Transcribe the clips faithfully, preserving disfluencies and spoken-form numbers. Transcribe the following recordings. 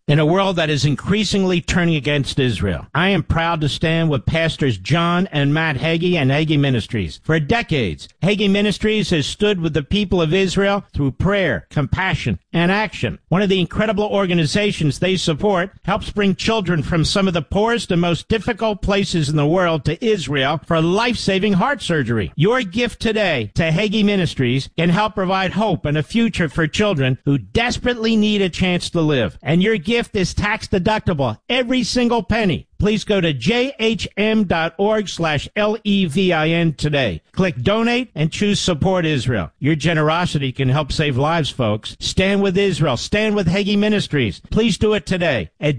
in a world that is increasingly turning against Israel. I am proud to stand with Pastors John and Matt Hagee and Hagee Ministries. For decades, Hagee Ministries has stood with the people of Israel through prayer, compassion, and action. One of the incredible organizations they support helps bring children from some of the poorest and most difficult places in the world to Israel for life-saving heart surgery. Your gift today to Hagee Ministries can help provide hope and a future for children who desperately need a chance to live. And your gift is tax deductible, every single penny. Please go to jhm.org slash L-E-V-I-N today. Click donate and choose support Israel. Your generosity can help save lives, folks. Stand with Israel. Stand with Hagee Ministries. Please do it today at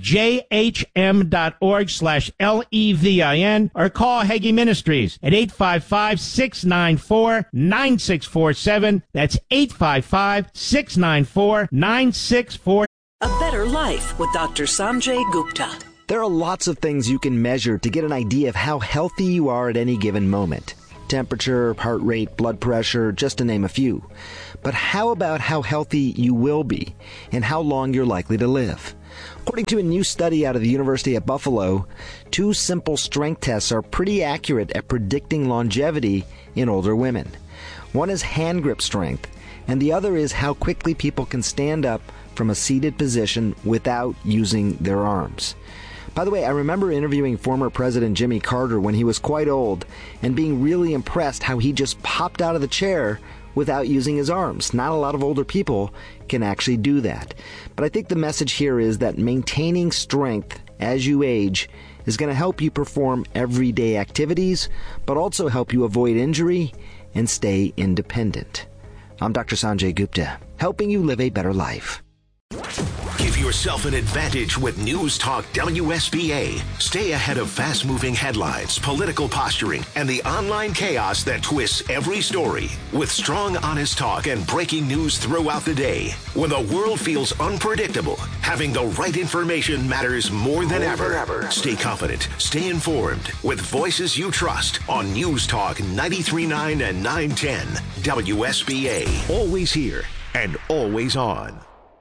jhm.org slash L-E-V-I-N or call Hagee Ministries at eight five five, six nine four, nine six four seven. That's eight five five, six nine four, nine six four seven. A Better Life with Doctor Sanjay Gupta. There are lots of things you can measure to get an idea of how healthy you are at any given moment. Temperature, heart rate, blood pressure, just to name a few. But how about how healthy you will be and how long you're likely to live? According to a new study out of the University at Buffalo, two simple strength tests are pretty accurate at predicting longevity in older women. One is hand grip strength, and the other is how quickly people can stand up from a seated position without using their arms. By the way, I remember interviewing former President Jimmy Carter when he was quite old and being really impressed how he just popped out of the chair without using his arms. Not a lot of older people can actually do that. But I think the message here is that maintaining strength as you age is going to help you perform everyday activities, but also help you avoid injury and stay independent. I'm Doctor Sanjay Gupta, helping you live a better life. Give yourself an advantage with News Talk W S B A. Stay ahead of fast-moving headlines, political posturing, and the online chaos that twists every story. With strong, honest talk and breaking news throughout the day. When the world feels unpredictable, having the right information matters more than ever. ever. Stay confident, stay informed, with voices you trust on News Talk ninety-three point nine and nine ten W S B A. Always here and always on.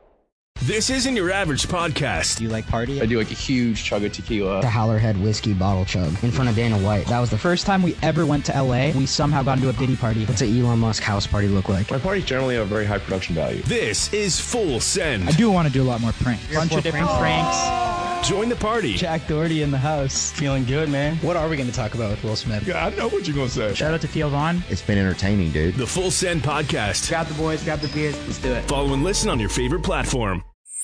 This isn't your average podcast. Do you like party? I do like a huge chug of tequila. The Howlerhead whiskey bottle chug in front of Dana White. That was the first time we ever went to L A. We somehow got into a Diddy party. What's an Elon Musk house party look like? My parties generally have very high production value. This is Full Send. I do want to do a lot more pranks. A bunch of different pranks. Join the party. Jack Doherty in the house. Feeling good, man. What are we going to talk about with Will Smith? Yeah, I know what you're going to say. Shout out to Theo Vaughn. It's been entertaining, dude. The Full Send podcast. Grab the boys, grab the beers. Let's do it. Follow and listen on your favorite platform.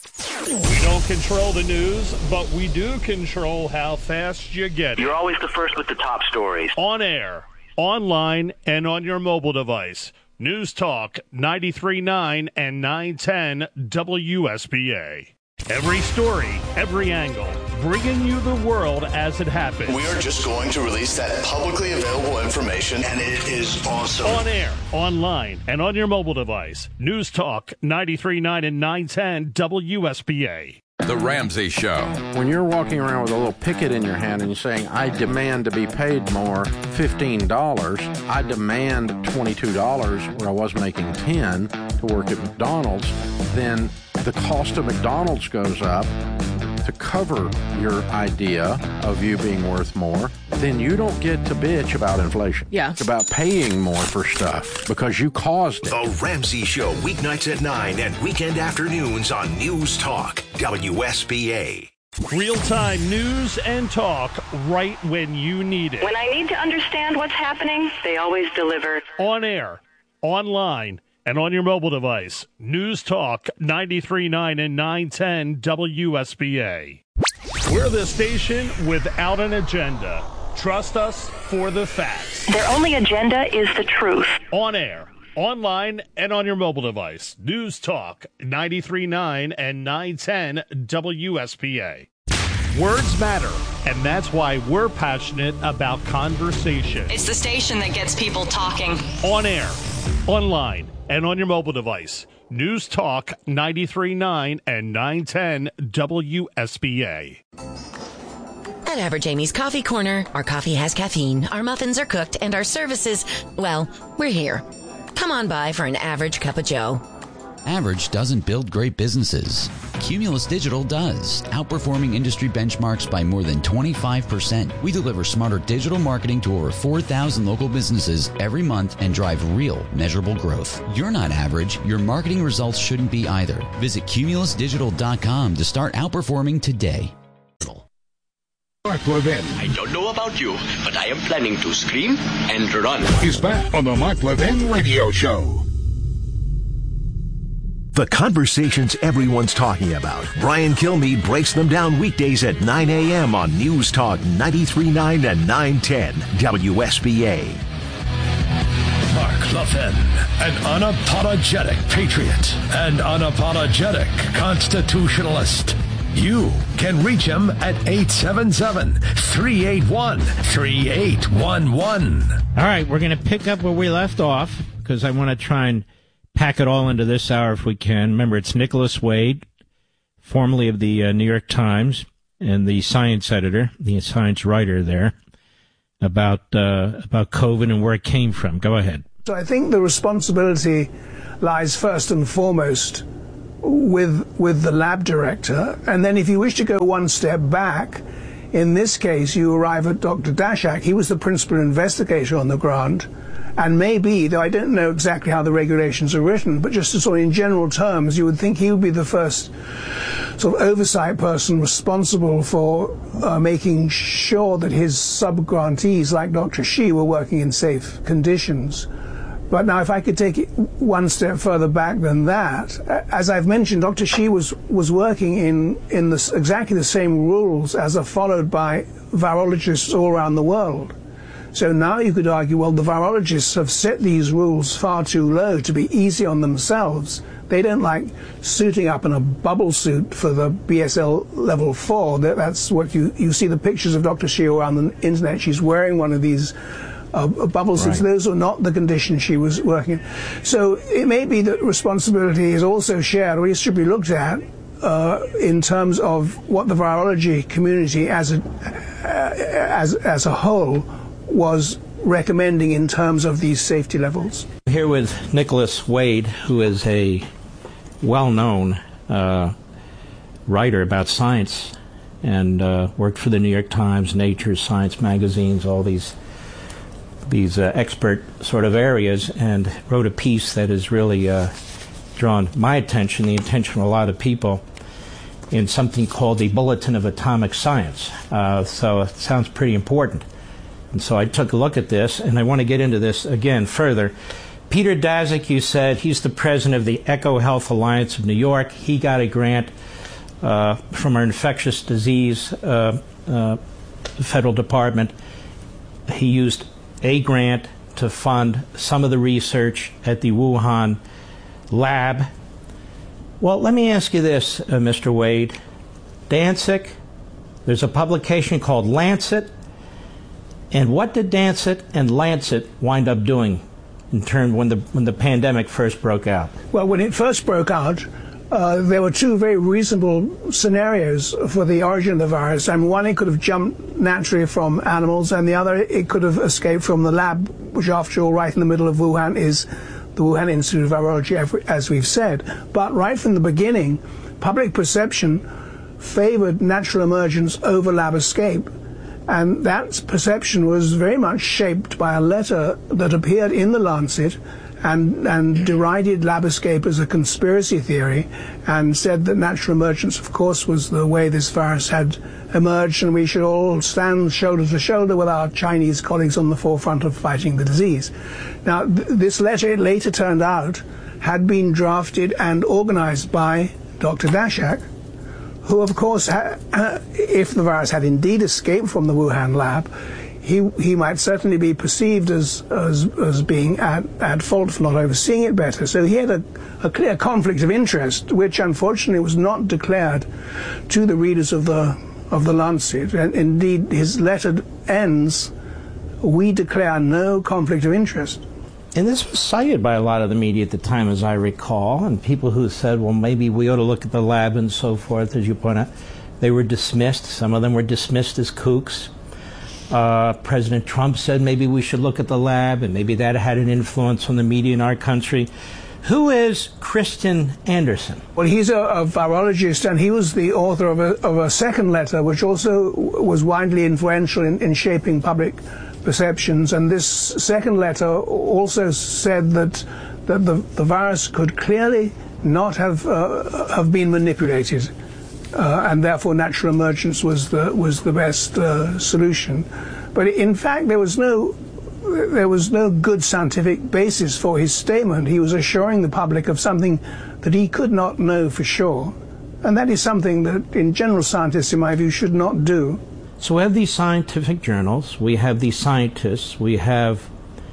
We don't control the news, but we do control how fast you get it. You're always the first with the top stories. On air, online, and on your mobile device. News Talk ninety-three point nine and nine ten W S B A. Every story, every angle, bringing you the world as it happens. We are just going to release that publicly available information, and it is awesome. On air, online, and on your mobile device. News Talk ninety-three point nine and nine ten W S B A. The Ramsey Show. When you're walking around with a little picket in your hand and you're saying, I demand to be paid more, fifteen dollars, I demand twenty-two dollars where I was making ten dollars to work at McDonald's, then the cost of McDonald's goes up to cover your idea of you being worth more, then you don't get to bitch about inflation. Yeah. It's about paying more for stuff because you caused it. The Ramsey Show, weeknights at nine and weekend afternoons on News Talk W S B A. Real-time news and talk right when you need it. When I need to understand what's happening, they always deliver. On air, online, and on your mobile device. News Talk ninety-three point nine and nine ten W S B A. We're the station without an agenda. Trust us for the facts. Their only agenda is the truth. On air, online, and on your mobile device. News Talk ninety-three point nine and nine ten W S B A. Words matter, and that's why we're passionate about conversation. It's the station that gets people talking. On air, online, and on your mobile device. News Talk ninety-three point nine and nine ten W S B A. At Average Amy's Coffee Corner, our coffee has caffeine, our muffins are cooked, and our services, well, we're here. Come on by for an average cup of joe. Average doesn't build great businesses. Cumulus Digital does, outperforming industry benchmarks by more than twenty-five percent. We deliver smarter digital marketing to over four thousand local businesses every month and drive real, measurable growth. You're not average. Your marketing results shouldn't be either. Visit cumulus digital dot com to start outperforming today. Mark Levin. I don't know about you, but I am planning to scream and run. He's back on the Mark Levin Radio Show. The conversations everyone's talking about. Brian Kilmeade breaks them down weekdays at nine a.m. on News Talk ninety-three point nine and nine ten W S B A. Mark Levin, an unapologetic patriot and unapologetic constitutionalist. You can reach him at eight seven seven, three eight one, three eight one one. All right, we're going to pick up where we left off because I want to try and pack it all into this hour if we can. Remember, it's Nicholas Wade, formerly of the uh, New York Times and the science editor, the science writer there, about uh, about COVID and where it came from. Go ahead. So I think the responsibility lies first and foremost with with the lab director, and then if you wish to go one step back, in this case you arrive at Doctor Daszak. He was the principal investigator on the ground, and maybe, though I don't know exactly how the regulations are written, but just sort of in general terms, you would think he would be the first sort of oversight person responsible for uh, making sure that his sub-grantees, like Doctor Shi, were working in safe conditions. But now, if I could take it one step further back than that, as I've mentioned, Doctor Shi was, was working in, in this, exactly the same rules as are followed by virologists all around the world. So now you could argue, well, the virologists have set these rules far too low to be easy on themselves. They don't like suiting up in a bubble suit for the B S L level four. That's what you, you see the pictures of Doctor Shi around the internet. She's wearing one of these Uh, bubble suits. Right. Those were not the conditions she was working in. So it may be that responsibility is also shared, or it should be looked at uh, in terms of what the virology community as a, uh, as, as a whole was recommending in terms of these safety levels. Here with Nicholas Wade, who is a well-known uh, writer about science and uh, worked for the New York Times, Nature, Science magazines, all these these uh, expert sort of areas, and wrote a piece that has really uh, drawn my attention, the attention of a lot of people, in something called the Bulletin of Atomic Science. Uh, so it sounds pretty important. And so I took a look at this, and I want to get into this again further. Peter Daszak, you said, he's the president of the EcoHealth Alliance of New York. He got a grant uh, from our infectious disease uh, uh, federal department. He used a grant to fund some of the research at the Wuhan lab. Well, let me ask you this, uh, Mister Wade. Daszak, there's a publication called Lancet, and what did Daszak and Lancet wind up doing in terms when the when the pandemic first broke out? Well, when it first broke out, Uh, there were two very reasonable scenarios for the origin of the virus. I mean, one, it could have jumped naturally from animals, and the other, it could have escaped from the lab, which, after all, right in the middle of Wuhan is the Wuhan Institute of Virology, as we've said. But right from the beginning, public perception favored natural emergence over lab escape. And that perception was very much shaped by a letter that appeared in the Lancet and, and derided lab escape as a conspiracy theory, and said that natural emergence, of course, was the way this virus had emerged, and we should all stand shoulder to shoulder with our Chinese colleagues on the forefront of fighting the disease. Now, th- this letter, it later turned out, had been drafted and organized by Doctor Daszak, who, of course, ha- uh, if the virus had indeed escaped from the Wuhan lab, he he might certainly be perceived as as, as being at, at fault for not overseeing it better. So he had a, a clear conflict of interest, which unfortunately was not declared to the readers of the of the Lancet. And indeed, his letter ends, "We declare no conflict of interest." And this was cited by a lot of the media at the time, as I recall, and people who said, well, maybe we ought to look at the lab and so forth, as you point out. They were dismissed. Some of them were dismissed as kooks. Uh, President Trump said maybe we should look at the lab, and maybe that had an influence on the media in our country. Who is Christian Anderson? Well, he's a, a virologist, and he was the author of a, of a second letter, which also was widely influential in, in shaping public perceptions. And this second letter also said that, that the, the virus could clearly not have uh, have been manipulated, uh, and therefore natural emergence was the was the best uh, solution. But in fact, there was no there was no good scientific basis for his statement. He was assuring the public of something that he could not know for sure, and that is something that, in general, scientists, in my view, should not do. So we have these scientific journals, we have these scientists, we have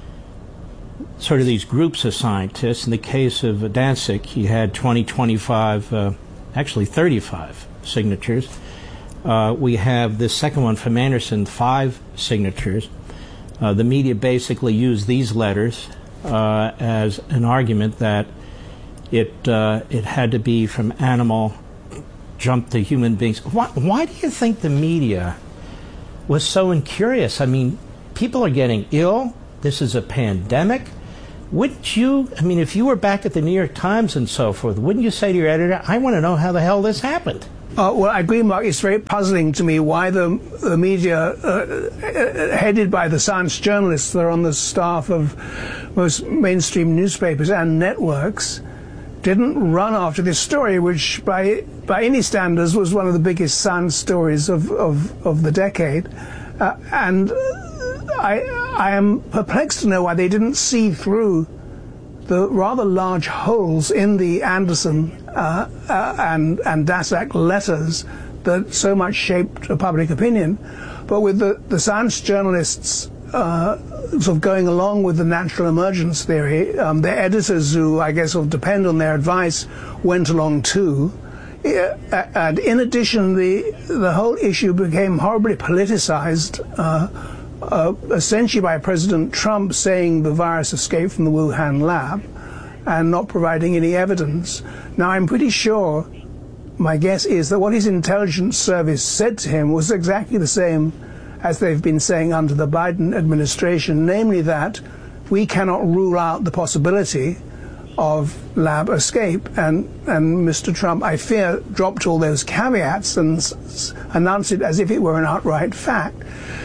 sort of these groups of scientists. In the case of Dantzik, he had twenty, twenty-five, uh, actually thirty-five signatures. Uh, we have this second one from Anderson, five signatures. Uh, the media basically used these letters uh, as an argument that it uh, it had to be from animal, jump to human beings. Why, why do you think the media was so incurious? I mean, people are getting ill. This is a pandemic. Wouldn't you, I mean, if you were back at the New York Times and so forth, wouldn't you say to your editor, I want to know how the hell this happened? Uh, well, I agree, Mark. It's very puzzling to me why the, the media, uh, headed by the science journalists that are on the staff of most mainstream newspapers and networks, didn't run after this story, which by by any standards was one of the biggest science stories of, of, of the decade. Uh, and I, I am perplexed to know why they didn't see through the rather large holes in the Anderson uh, uh, and, and Dantzik letters that so much shaped public opinion. But with the, the science journalists uh, sort of going along with the natural emergence theory, um, their editors, who I guess will depend on their advice, went along too. And in addition, the the whole issue became horribly politicized, uh, uh, essentially by President Trump saying the virus escaped from the Wuhan lab and not providing any evidence. Now, I'm pretty sure, my guess is that what his intelligence service said to him was exactly the same as they've been saying under the Biden administration, namely that we cannot rule out the possibility of lab escape. And, and Mister Trump, I fear, dropped all those caveats and s- announced it as if it were an outright fact.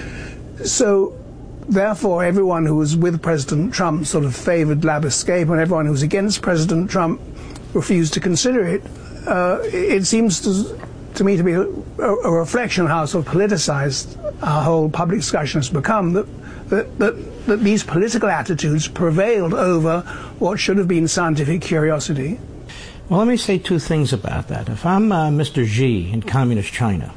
So, therefore, everyone who was with President Trump sort of favored lab escape, and everyone who was against President Trump refused to consider it. Uh, it seems to, to me to be a, a reflection of how sort of politicized our whole public discussion has become, that, that, that, that these political attitudes prevailed over what should have been scientific curiosity. Well, let me say two things about that. If I'm uh, Mister Xi in Communist China,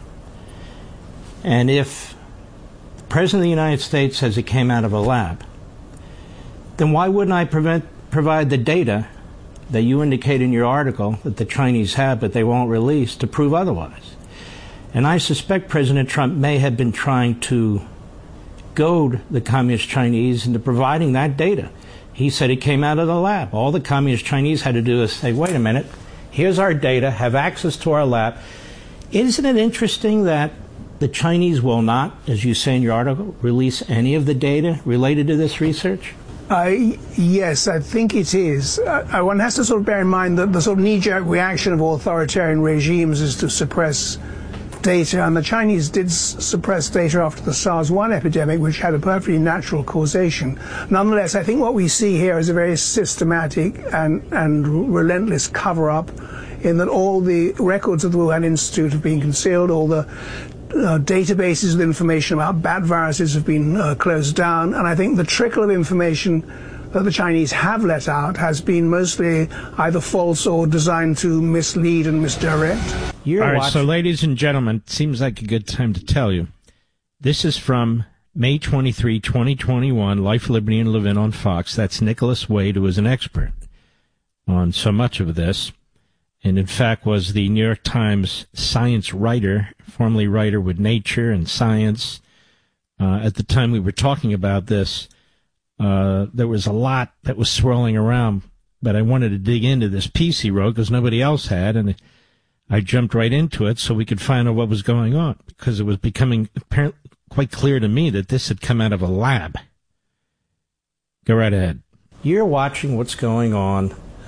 and if the President of the United States says it came out of a lab, then why wouldn't I prevent, provide the data that you indicate in your article that the Chinese have but they won't release to prove otherwise? And I suspect President Trump may have been trying to goad the Communist Chinese into providing that data. He said it came out of the lab. All the Communist Chinese had to do is say, wait a minute, here's our data, have access to our lab. Isn't it interesting that the Chinese will not, as you say in your article, release any of the data related to this research? Uh, yes, I think it is. Uh, one has to sort of bear in mind that the sort of knee-jerk reaction of authoritarian regimes is to suppress data, and the Chinese did s- suppress data after the SARS one epidemic, which had a perfectly natural causation. Nonetheless, I think what we see here is a very systematic and, and relentless cover-up, in that all the records of the Wuhan Institute have been concealed, all the Uh, databases with information about bat viruses have been uh, closed down, and I think the trickle of information that the Chinese have let out has been mostly either false or designed to mislead and misdirect. You're All right, watching- so ladies and gentlemen, it seems like a good time to tell you. This is from May twenty-third, twenty twenty-one, Life, Liberty, and Levin on Fox. That's Nicholas Wade, who is an expert on so much of this, and in fact was the New York Times science writer, formerly writer with Nature and Science. Uh, at the time we were talking about this, uh, there was a lot that was swirling around, but I wanted to dig into this piece he wrote because nobody else had, and I jumped right into it so we could find out what was going on, because it was becoming apparently quite clear to me that this had come out of a lab. Go right ahead. You're watching what's going on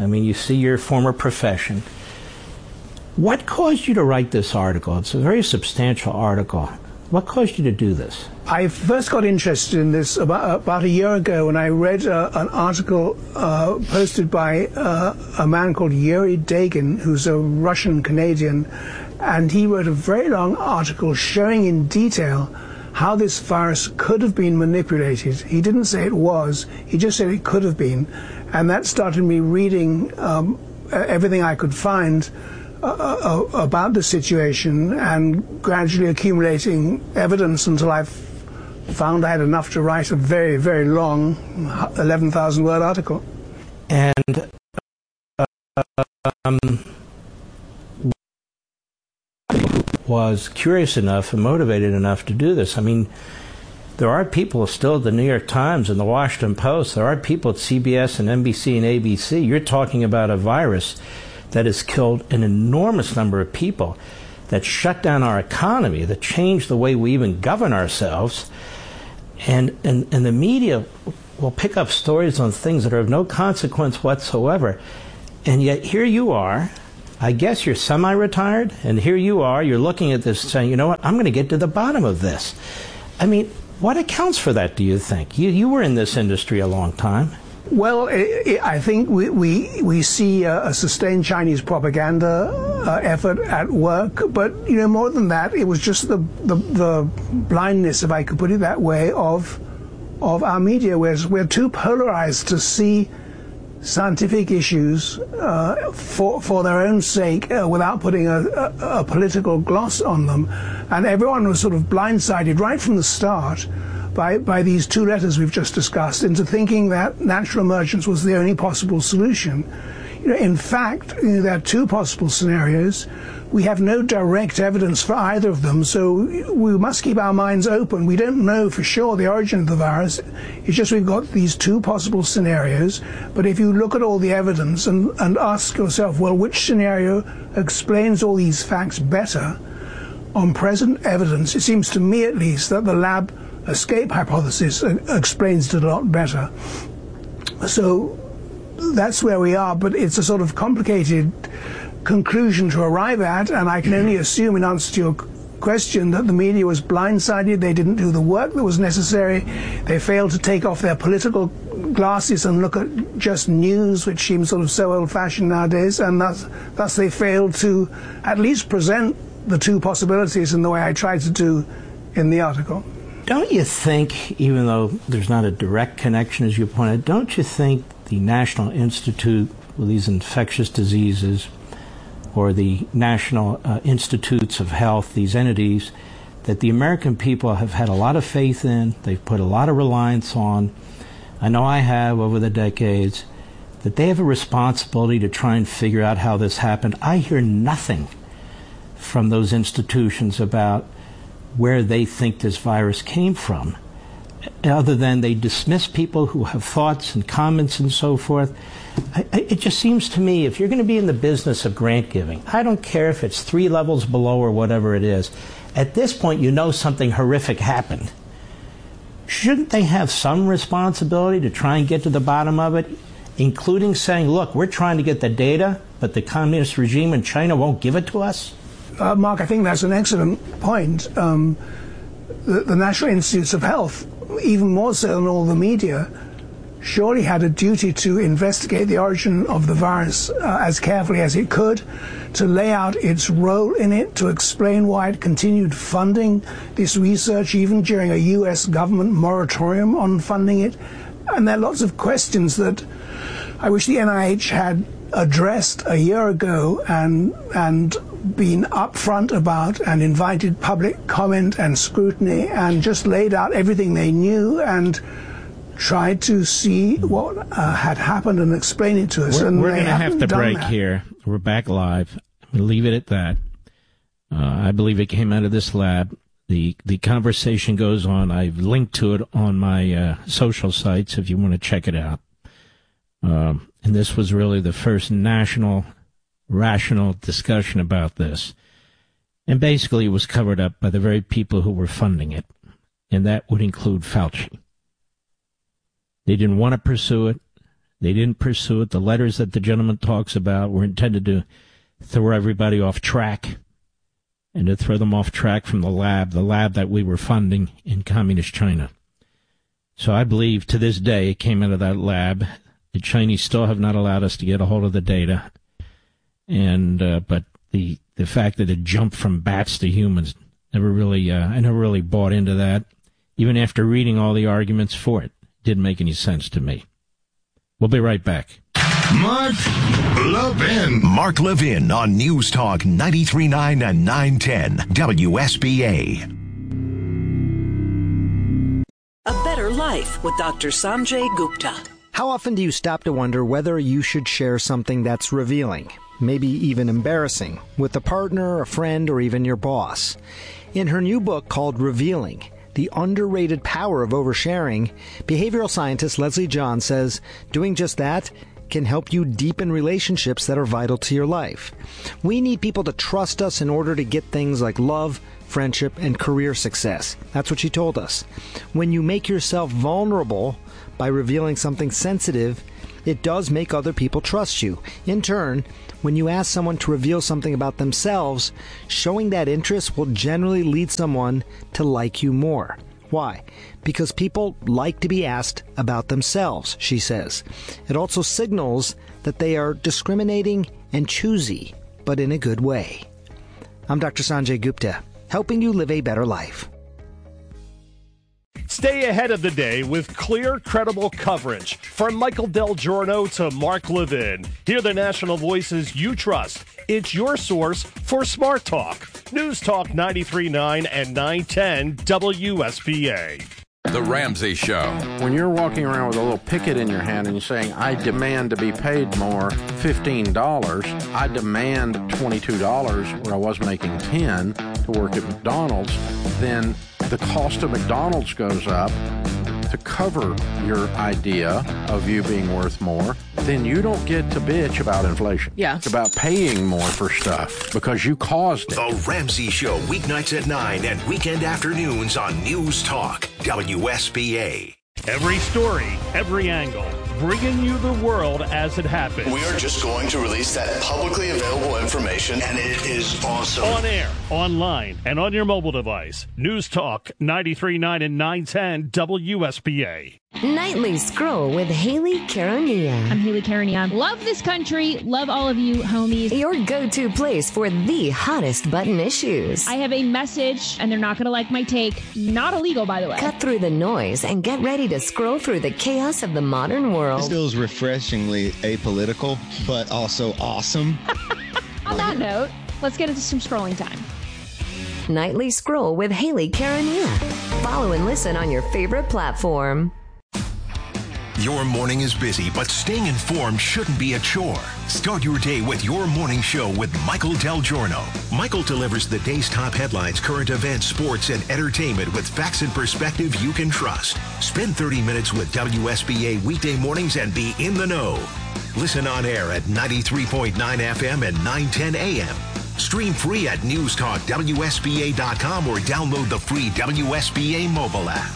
I mean, you see your former profession. What caused you to write this article? It's a very substantial article. What caused you to do this? I first got interested in this about, about a year ago when I read uh, an article uh, posted by uh, a man called Yuri Dagin, who's a Russian-Canadian, and he wrote a very long article showing in detail how this virus could have been manipulated. He didn't say it was, he just said it could have been. And that started me reading um, everything I could find Uh, uh, about the situation and gradually accumulating evidence until I found I had enough to write a very, very long eleven thousand word article. And uh, um, was curious enough and motivated enough to do this. I mean, there are people still at the New York Times and the Washington Post. There are people at C B S and N B C and A B C. You're talking about a virus that has killed an enormous number of people, that shut down our economy, that changed the way we even govern ourselves. And, and, and the media will pick up stories on things that are of no consequence whatsoever. And yet here you are, I guess you're semi-retired, and here you are, you're looking at this saying, you know what, I'm going to get to the bottom of this. I mean, what accounts for that, do you think? You, you were in this industry a long time. Well, it, it, I think we we, we see a, a sustained Chinese propaganda uh, effort at work, but you know, more than that, it was just the, the the blindness, if I could put it that way, of of our media. We're we're too polarized to see scientific issues uh, for for their own sake, uh, without putting a, a, a political gloss on them, and everyone was sort of blindsided right from the start by, by these two letters we've just discussed into thinking that natural emergence was the only possible solution. You know, in fact, you know, there are two possible scenarios. We have no direct evidence for either of them, so we must keep our minds open. We don't know for sure the origin of the virus. It's just we've got these two possible scenarios. But if you look at all the evidence and, and ask yourself, well, which scenario explains all these facts better? On present evidence, it seems to me at least that the lab escape hypothesis explains it a lot better. So that's where we are, but it's a sort of complicated conclusion to arrive at, and I can only assume, in answer to your question, that the media was blindsided. They didn't do the work that was necessary. They failed to take off their political glasses and look at just news, which seems sort of so old-fashioned nowadays, and thus, thus they failed to at least present the two possibilities in the way I tried to do in the article. Don't you think, even though there's not a direct connection, as you pointed, don't you think the National Institute for these infectious diseases, or the National uh, Institutes of Health, these entities that the American people have had a lot of faith in, they've put a lot of reliance on, I know I have over the decades, that they have a responsibility to try and figure out how this happened? I hear nothing from those institutions about where they think this virus came from, other than they dismiss people who have thoughts and comments and so forth. I, I, it just seems to me, if you're going to be in the business of grant giving, I don't care if it's three levels below or whatever it is, at this point you know something horrific happened. Shouldn't they have some responsibility to try and get to the bottom of it, including saying, look, we're trying to get the data, but the communist regime in China won't give it to us? Uh, Mark, I think that's an excellent point. Um, the, the National Institutes of Health, even more so than all the media, surely had a duty to investigate the origin of the virus uh, as carefully as it could, to lay out its role in it, to explain why it continued funding this research even during a U S government moratorium on funding it. And there are lots of questions that I wish the N I H had addressed a year ago and and been upfront about and invited public comment and scrutiny and just laid out everything they knew and tried to see what uh, had happened and explain it to us. We're, and we're going to have to break that. here. We're back live. I'm going to leave it at that. Uh, I believe it came out of this lab. The the conversation goes on. I've linked to it on my uh, social sites if you want to check it out. Um, and this was really the first national, rational discussion about this. And basically it was covered up by the very people who were funding it. And that would include Fauci. They didn't want to pursue it. They didn't pursue it. The letters that the gentleman talks about were intended to throw everybody off track and to throw them off track from the lab, the lab that we were funding in communist China. So I believe to this day it came out of that lab. The Chinese still have not allowed us to get a hold of the data. And uh, but the the fact that it jumped from bats to humans, never really, uh, I never really bought into that. Even after reading all the arguments for it, didn't make any sense to me. We'll be right back. Mark Levin. Mark Levin on News Talk ninety-three point nine and nine ten W S B A. A Better Life with Doctor Sanjay Gupta. How often do you stop to wonder whether you should share something that's revealing, maybe even embarrassing, with a partner, a friend, or even your boss? In her new book called Revealing, The Underrated Power of Oversharing, behavioral scientist Leslie John says doing just that can help you deepen relationships that are vital to your life. We need people to trust us in order to get things like love, friendship, and career success. That's what she told us. When you make yourself vulnerable by revealing something sensitive, it does make other people trust you. In turn, when you ask someone to reveal something about themselves, showing that interest will generally lead someone to like you more. Why? Because people like to be asked about themselves, she says. It also signals that they are discriminating and choosy, but in a good way. I'm Doctor Sanjay Gupta, helping you live a better life. Stay ahead of the day with clear, credible coverage. From Michael Del Giorno to Mark Levin. Hear the national voices you trust. It's your source for Smart Talk. News Talk ninety-three point nine and nine ten W S B A. The Ramsey Show. When you're walking around with a little picket in your hand and you're saying, I demand to be paid more, fifteen dollars, I demand twenty-two dollars where I was making ten to work at McDonald's, then the cost of McDonald's goes up to cover your idea of you being worth more, then you don't get to bitch about inflation. Yeah. It's about paying more for stuff because you caused it. The Ramsey Show, weeknights at nine and weekend afternoons on News Talk, W S B A. Every story, every angle, bringing you the world as it happens. We are just going to release that publicly available information, and it is awesome. On air, online, and on your mobile device. News Talk ninety-three point nine and nine ten W S B A. Nightly Scroll with Haley Karania. I'm Haley Karania. Love this country. Love all of you, homies. Your go-to place for the hottest button issues. I have a message, and they're not going to like my take. Not illegal, by the way. Cut through the noise and get ready to scroll through the chaos of the modern world. This feels refreshingly apolitical, but also awesome. On that note, let's get into some scrolling time. Nightly Scroll with Haley Karania. Follow and listen on your favorite platform. Your morning is busy, but staying informed shouldn't be a chore. Start your day with Your Morning Show with Michael Del Giorno. Michael delivers the day's top headlines, current events, sports, and entertainment with facts and perspective you can trust. Spend thirty minutes with W S B A weekday mornings and be in the know. Listen on air at ninety-three point nine F M and nine ten A M. Stream free at news talk W S B A dot com or download the free W S B A mobile app.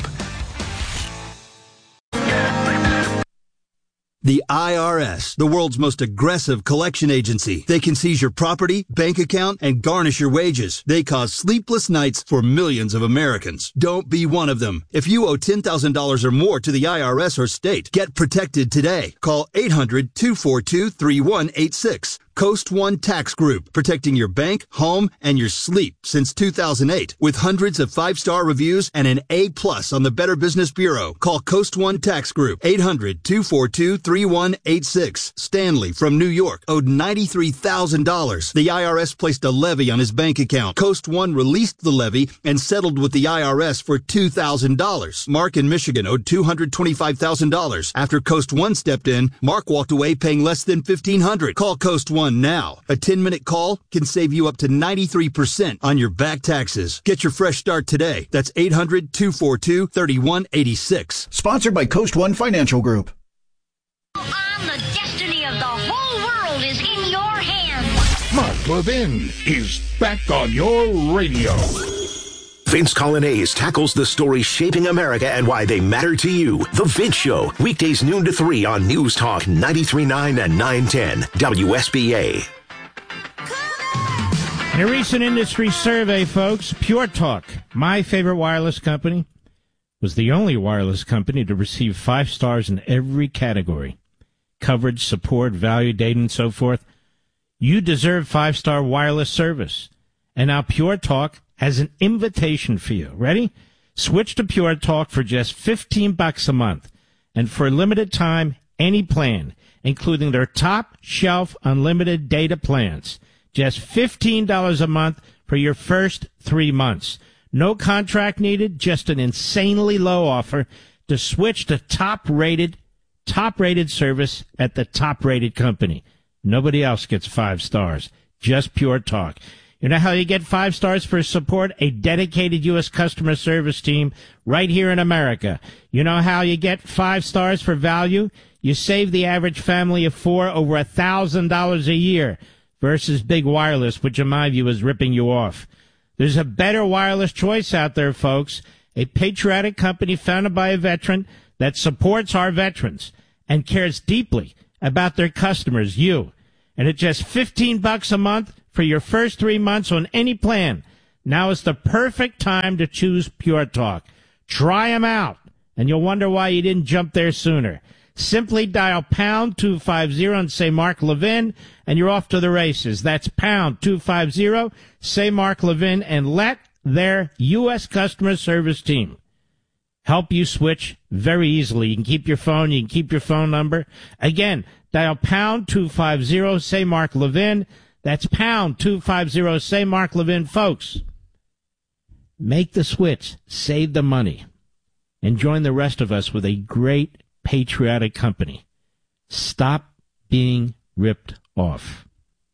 The I R S, the world's most aggressive collection agency. They can seize your property, bank account, and garnish your wages. They cause sleepless nights for millions of Americans. Don't be one of them. If you owe ten thousand dollars or more to the I R S or state, get protected today. Call eight hundred, two four two, three one eight six. Coast One Tax Group, protecting your bank, home, and your sleep since two thousand eight. With hundreds of five-star reviews and an A plus on the Better Business Bureau. Call Coast One Tax Group, eight hundred, two four two, three one eight six. Stanley from New York owed ninety-three thousand dollars. The I R S placed a levy on his bank account. Coast One released the levy and settled with the I R S for two thousand dollars. Mark in Michigan owed two hundred twenty-five thousand dollars. After Coast One stepped in, Mark walked away paying less than fifteen hundred dollars. Call Coast One now. A ten-minute call can save you up to ninety-three percent on your back taxes. Get your fresh start today. That's eight hundred, two four two, three one eight six. Sponsored by Coast One Financial Group. On the destiny of the whole world is in your hands. Mark Levin is back on your radio. Vince Colonnese tackles the stories shaping America and why they matter to you. The Vince Show, weekdays noon to three on News Talk ninety-three point nine and nine ten W S B A. In a recent industry survey, folks, Pure Talk, my favorite wireless company, was the only wireless company to receive five stars in every category. Coverage, support, value, data, and so forth. You deserve five-star wireless service. And now Pure Talk has an invitation for you. Ready? Switch to Pure Talk for just fifteen bucks a month. And for a limited time, any plan, including their top-shelf unlimited data plans. Just fifteen dollars a month for your first three months. No contract needed, just an insanely low offer to switch to top-rated, top-rated service at the top-rated company. Nobody else gets five stars, just Pure Talk. You know how you get five stars for support? A dedicated U S customer service team right here in America. You know how you get five stars for value? You save the average family of four over one thousand dollars a year versus Big Wireless, which in my view is ripping you off. There's a better wireless choice out there, folks. A patriotic company founded by a veteran that supports our veterans and cares deeply about their customers, you. And at just fifteen bucks a month for your first three months on any plan, now is the perfect time to choose Pure Talk. Try them out, and you'll wonder why you didn't jump there sooner. Simply dial pound two fifty and say Mark Levin, and you're off to the races. That's pound two fifty, say Mark Levin, and let their U S customer service team help you switch very easily. You can keep your phone. You can keep your phone number. Again, dial pound two fifty, say Mark Levin. That's pound two fifty, say Mark Levin. Folks, make the switch. Save the money. And join the rest of us with a great patriotic company. Stop being ripped off.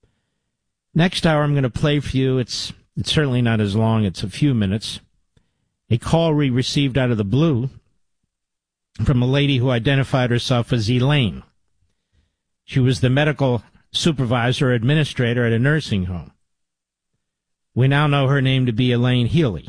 Next hour, I'm going to play for you. It's, it's certainly not as long. It's a few minutes. A call we received out of the blue from a lady who identified herself as Elaine. She was the medical supervisor or administrator at a nursing home. We now know her name to be Elaine Healy.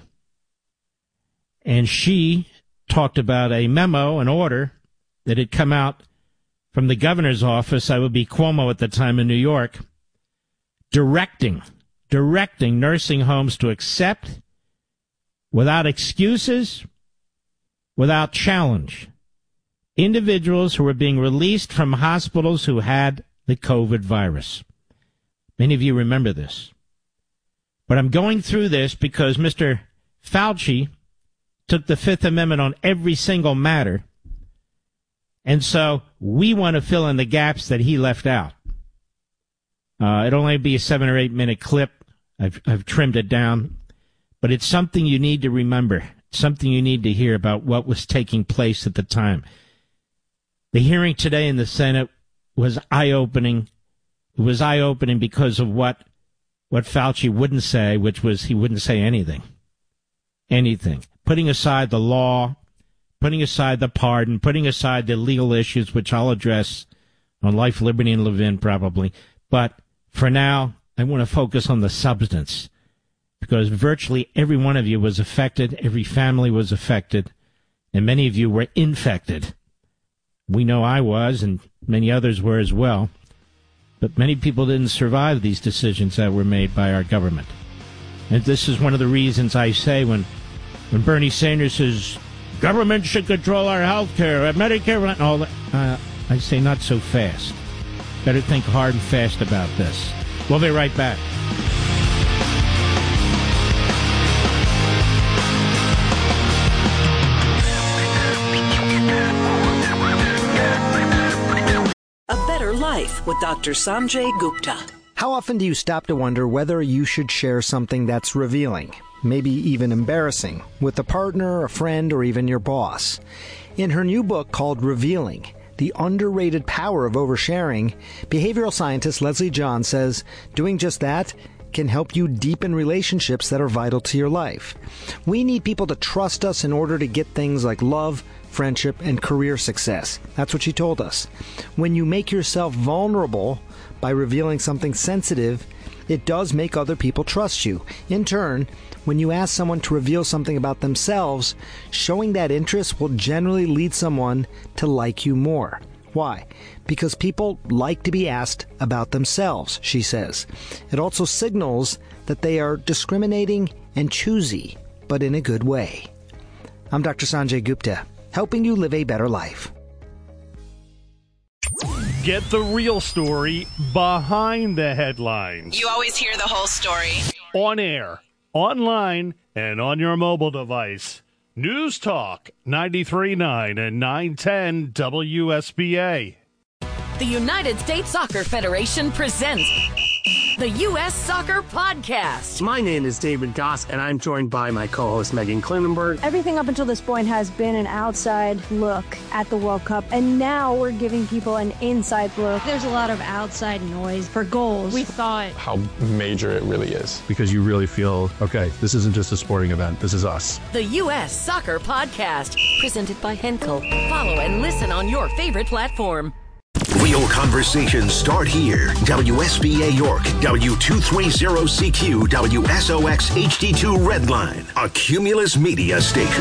And she talked about a memo, an order, that had come out from the governor's office, I would be Cuomo at the time in New York, directing, directing nursing homes to accept, without excuses, without challenge, individuals who were being released from hospitals who had the COVID virus. Many of you remember this. But I'm going through this because Mister Fauci took the Fifth Amendment on every single matter, and so we want to fill in the gaps that he left out. Uh, it'll only be a seven or eight minute clip. I've, I've trimmed it down. But it's something you need to remember, something you need to hear about what was taking place at the time. The hearing today in the Senate was eye-opening. It was eye-opening because of what, what Fauci wouldn't say, which was he wouldn't say anything. Anything. Putting aside the law, putting aside the pardon, putting aside the legal issues, which I'll address on Life, Liberty, and Levin probably. But for now, I want to focus on the substance, because virtually every one of you was affected, every family was affected, and many of you were infected. We know I was, and many others were as well. But many people didn't survive these decisions that were made by our government. And this is one of the reasons I say when, when Bernie Sanders says, government should control our health care, Medicare, and all that, uh, I say not so fast. Better think hard and fast about this. We'll be right back. A Better Life with Doctor Sanjay Gupta. How often do you stop to wonder whether you should share something that's revealing, maybe even embarrassing, with a partner, a friend, or even your boss? In her new book called Revealing, The Underrated Power of Oversharing, behavioral scientist Leslie John says doing just that can help you deepen relationships that are vital to your life. We need people to trust us in order to get things like love, friendship, and career success. That's what she told us. When you make yourself vulnerable by revealing something sensitive, It does make other people trust you. In turn, when you ask someone to reveal something about themselves, showing that interest will generally lead someone to like you more. Why? Because people like to be asked about themselves, she says. It also signals that they are discriminating and choosy, but in a good way. I'm Doctor Sanjay Gupta, helping you live a better life. Get the real story behind the headlines. You always hear the whole story. On air, online, and on your mobile device. News Talk ninety-three point nine and nine ten W S B A. The United States Soccer Federation presents the U S Soccer Podcast. My name is David Goss, and I'm joined by my co-host Megan Klinenberg. Everything up until this point has been an outside look at the World Cup, and now we're giving people an inside look. There's a lot of outside noise for goals. We thought how major it really is. Because you really feel, okay, this isn't just a sporting event, this is us. The U S Soccer Podcast, presented by Henkel. Follow and listen on your favorite platform. Real conversations start here. W S B A York, W two thirty C Q, W S O X H D two Redline, a Cumulus Media station.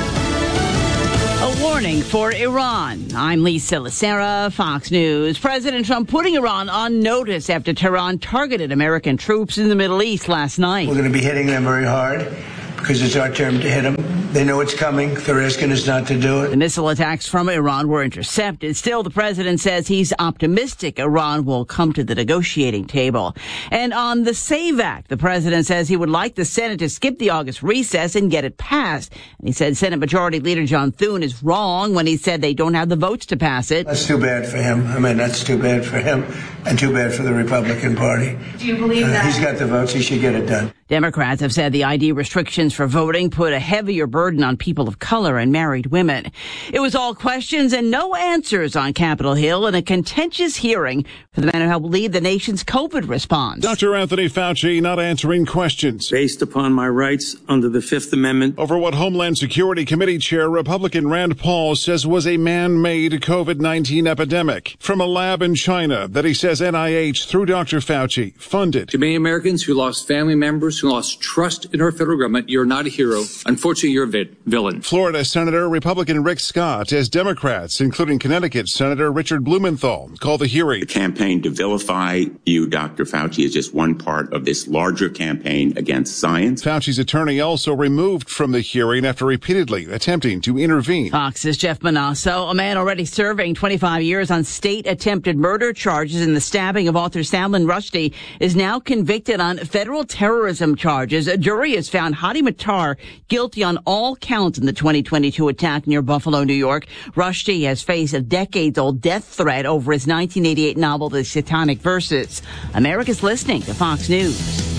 A warning for Iran. I'm Lisa Lacera, Fox News. President Trump putting Iran on notice after Tehran targeted American troops in the Middle East last night. We're going to be hitting them very hard because it's our turn to hit them. They know it's coming. They're asking us not to do it. The missile attacks from Iran were intercepted. Still, the president says he's optimistic Iran will come to the negotiating table. And on the SAVE Act, the president says he would like the Senate to skip the August recess and get it passed. And he said Senate Majority Leader John Thune is wrong when he said they don't have the votes to pass it. That's too bad for him. I mean, that's too bad for him and too bad for the Republican Party. Do you believe uh, that? He's got the votes. He should get it done. Democrats have said the I D restrictions for voting put a heavier burden on people of color and married women. It was all questions and no answers on Capitol Hill in a contentious hearing for the man who helped lead the nation's COVID response. Doctor Anthony Fauci not answering questions. Based upon my rights under the Fifth Amendment. Over what Homeland Security Committee Chair Republican Rand Paul says was a man-made COVID nineteen epidemic from a lab in China that he says N I H, through Doctor Fauci, funded. To many Americans who lost family members, who lost trust in our federal government, you're not a hero. Unfortunately, you're a vi- villain. Florida Senator Republican Rick Scott, as Democrats, including Connecticut Senator Richard Blumenthal, call the hearing. The campaign to vilify you, Doctor Fauci, is just one part of this larger campaign against science. Fauci's attorney also removed from the hearing after repeatedly attempting to intervene. Fox's Jeff Manasso, a man already serving twenty-five years on state attempted murder charges in the stabbing of author Salman Rushdie, is now convicted on federal terrorism charges. A jury has found Hadi Matar guilty on all counts in the twenty twenty-two attack near Buffalo, New York. Rushdie has faced a decades-old death threat over his nineteen eighty-eight novel, The Satanic Verses. America's listening to Fox News.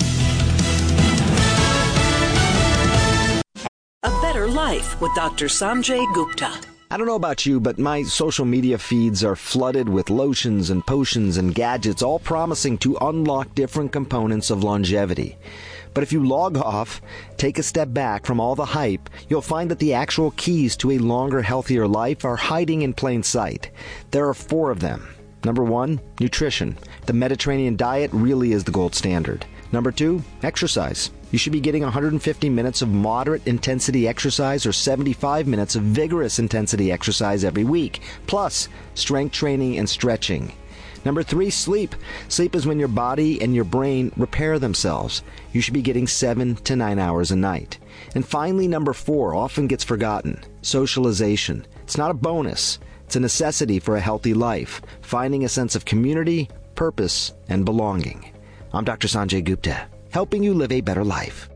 A Better Life with Doctor Sanjay Gupta. I don't know about you, but my social media feeds are flooded with lotions and potions and gadgets, all promising to unlock different components of longevity. But if you log off, take a step back from all the hype, you'll find that the actual keys to a longer, healthier life are hiding in plain sight. There are four of them. Number one, nutrition. The Mediterranean diet really is the gold standard. Number two, exercise. You should be getting one hundred fifty minutes of moderate intensity exercise or seventy-five minutes of vigorous intensity exercise every week, plus strength training and stretching. Number three, sleep. Sleep is when your body and your brain repair themselves. You should be getting seven to nine hours a night. And finally, number four, often gets forgotten, socialization. It's not a bonus. It's a necessity for a healthy life, finding a sense of community, purpose, and belonging. I'm Doctor Sanjay Gupta, helping you live a better life.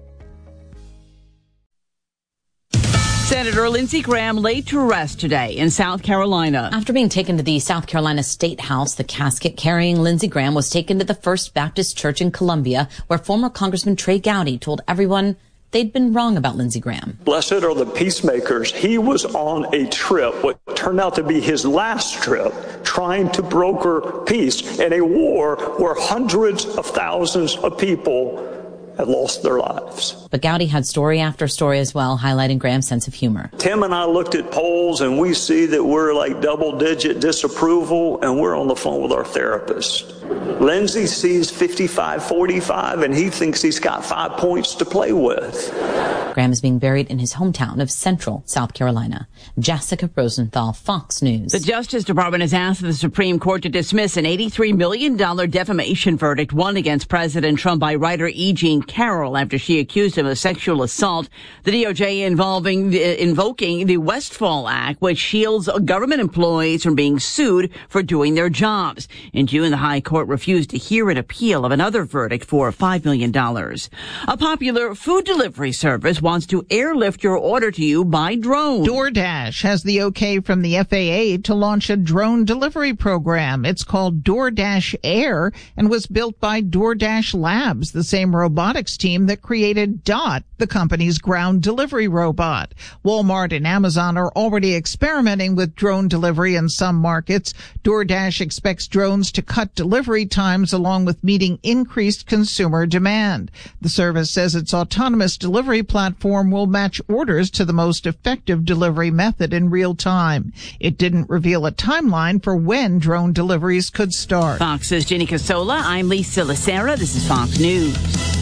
Senator Lindsey Graham laid to rest today in South Carolina. After being taken to the South Carolina State House, the casket carrying Lindsey Graham was taken to the First Baptist Church in Columbia, where former Congressman Trey Gowdy told everyone they'd been wrong about Lindsey Graham. Blessed are the peacemakers. He was on a trip, what turned out to be his last trip, trying to broker peace in a war where hundreds of thousands of people had lost their lives. But Gowdy had story after story as well, highlighting Graham's sense of humor. Tim and I looked at polls and we see that we're like double digit disapproval and we're on the phone with our therapist. Lindsey sees fifty-five forty-five, and he thinks he's got five points to play with. Graham is being buried in his hometown of Central South Carolina. Jessica Rosenthal, Fox News. The Justice Department has asked the Supreme Court to dismiss an eighty-three million dollars defamation verdict won against President Trump by writer E. Jean Carroll after she accused him of sexual assault. The D O J involving the, invoking the Westfall Act, which shields government employees from being sued for doing their jobs. In June, the High Court refused to hear an appeal of another verdict for five million dollars. A popular food delivery service wants to airlift your order to you by drone. DoorDash has the okay from the F A A to launch a drone delivery program. It's called DoorDash Air and was built by DoorDash Labs, the same robotics team that created Dot, the company's ground delivery robot. Walmart and Amazon are already experimenting with drone delivery in some markets. DoorDash expects drones to cut delivery times along with meeting increased consumer demand. The service says its autonomous delivery platform will match orders to the most effective delivery method in real time. It didn't reveal a timeline for when drone deliveries could start. Fox's Ginny Casola. I'm Lisa Lacera. This is Fox News.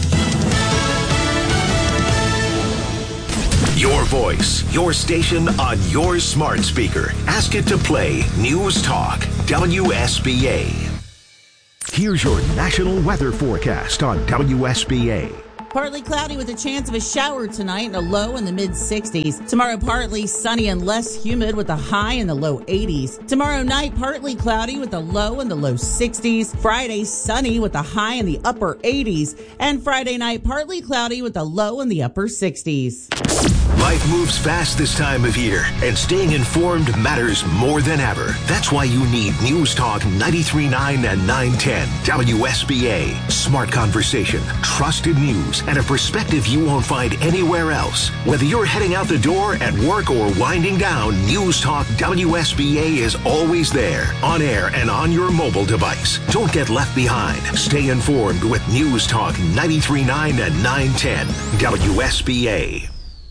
Your voice, your station on your smart speaker. Ask it to play News Talk W S B A. Here's your national weather forecast on W S B A. Partly cloudy with a chance of a shower tonight and a low in the mid sixties. Tomorrow, partly sunny and less humid with a high in the low eighties. Tomorrow night, partly cloudy with a low in the low sixties. Friday, sunny with a high in the upper eighties. And Friday night, partly cloudy with a low in the upper sixties. Life moves fast this time of year, and staying informed matters more than ever. That's why you need News Talk ninety-three point nine and nine ten W S B A. Smart conversation, trusted news, and a perspective you won't find anywhere else. Whether you're heading out the door, at work, or winding down, News Talk W S B A is always there, on air and on your mobile device. Don't get left behind. Stay informed with News Talk ninety-three point nine and nine ten W S B A.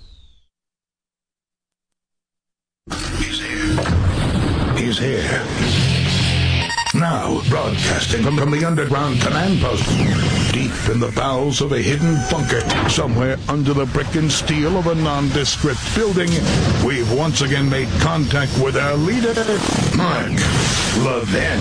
He's here. He's here. Now, broadcasting from, from the underground command post, deep in the bowels of a hidden bunker, somewhere under the brick and steel of a nondescript building, we've once again made contact with our leader, Mark Levin.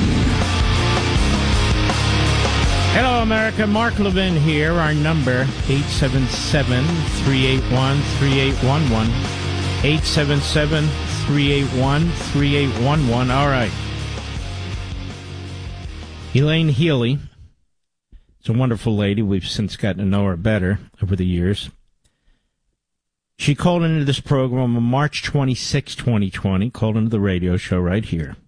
Hello, America. Mark Levin here. Our number, eight seven seven, three eight one, three eight one one. eight seven seven, three eight one, three eight one one. All right. Elaine Healy. It's a wonderful lady. We've since gotten to know her better over the years. She called into this program on March twenty-sixth, twenty twenty, called into the radio show right here,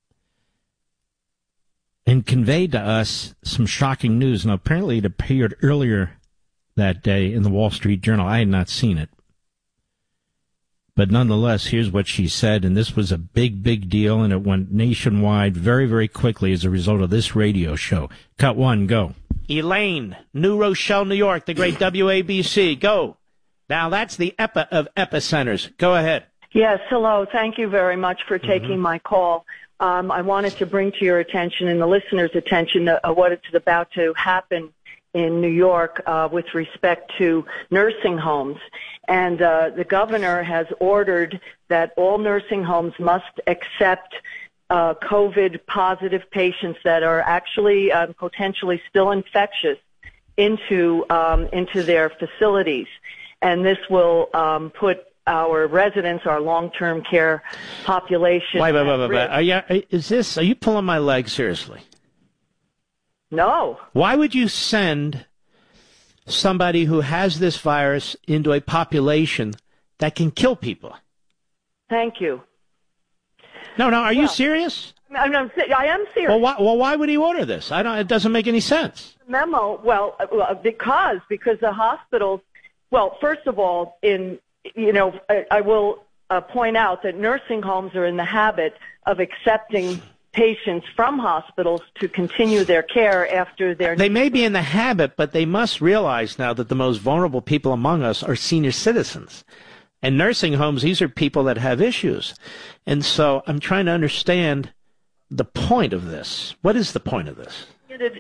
and conveyed to us some shocking news. Now, apparently it appeared earlier that day in the Wall Street Journal. I had not seen it. But nonetheless, here's what she said, and this was a big, big deal, and it went nationwide very, very quickly as a result of this radio show. Cut one, go. Elaine, New Rochelle, New York, the great W A B C, go. Now, that's the epi of epicenters. Go ahead. Yes, hello. Thank you very much for taking mm-hmm. my call. Um, I wanted to bring to your attention and the listeners' attention uh, what is about to happen in New York uh, with respect to nursing homes. And uh, the governor has ordered that all nursing homes must accept uh, COVID-positive patients that are actually um, potentially still infectious into um, into their facilities. And this will um, put our residents, our long-term care population. Wait, wait, wait, wait, wait. Are you, is this? Are you pulling my leg seriously? No. Why would you send somebody who has this virus into a population that can kill people? Thank you. No, no. Are well, you serious? I'm, I'm, I am serious. Well, why, well, why would he order this? I don't. It doesn't make any sense. Memo. Well, because because the hospitals. Well, first of all, in you know, I, I will uh, point out that nursing homes are in the habit of accepting patients from hospitals to continue their care after their... They may be in the habit, but they must realize now that the most vulnerable people among us are senior citizens. And nursing homes, these are people that have issues. And so I'm trying to understand the point of this. What is the point of this?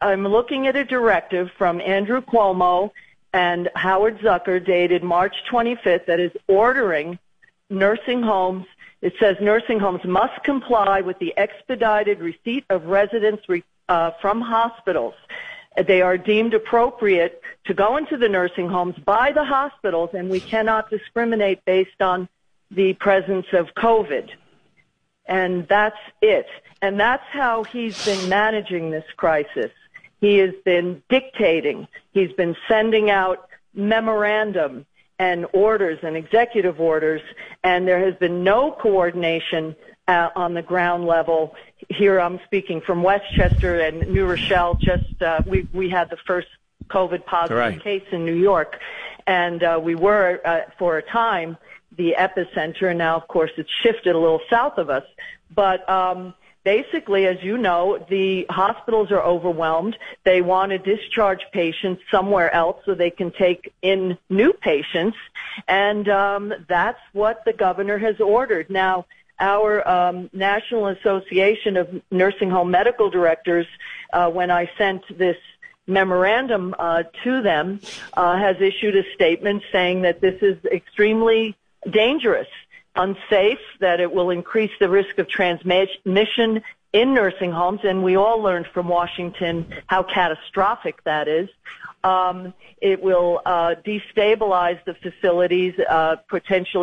I'm looking at a directive from Andrew Cuomo and Howard Zucker dated March twenty-fifth that is ordering nursing homes. It says nursing homes must comply with the expedited receipt of residents re, uh, from hospitals. They are deemed appropriate to go into the nursing homes by the hospitals, and we cannot discriminate based on the presence of COVID. And that's it. And that's how he's been managing this crisis. He has been dictating. He's been sending out memorandum and orders and executive orders, and there has been no coordination uh, on the ground level. Here I'm speaking from Westchester and New Rochelle. Just uh, we we had the first COVID positive right. case in New York, and uh, we were uh, for a time the epicenter. And now, of course, it's shifted a little south of us. But um, basically, as you know, the hospitals are overwhelmed. They want to discharge patients somewhere else so they can take in new patients, and um, that's what the governor has ordered. Now, our um, National Association of Nursing Home Medical Directors, uh, when I sent this memorandum uh, to them, uh, has issued a statement saying that this is extremely dangerous, unsafe, that it will increase the risk of transmission in nursing homes, and we all learned from Washington how catastrophic that is. Um, it will uh, destabilize the facilities, uh, potentially